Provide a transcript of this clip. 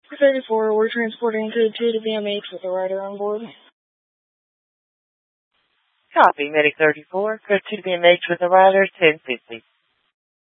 34, we're transporting code 2 to BMH with a rider on board. Copy, Medic 34, code 2 to BMH with a rider, 1050.